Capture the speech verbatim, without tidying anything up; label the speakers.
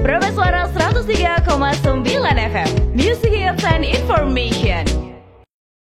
Speaker 1: Suara seratus tiga koma sembilan F M Music Hits and Information.